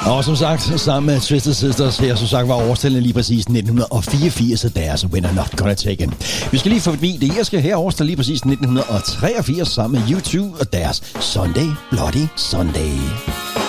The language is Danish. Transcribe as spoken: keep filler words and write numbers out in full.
Og som sagt, sammen med Twisted Sisters her, som sagt var årstallet lige præcis nitten fireogfirs, og deres We're Not Gonna Take It. Vi skal lige forbi det irske her, årstal lige præcis nitten treogfirs, sammen med U to og deres Sunday Bloody Sunday.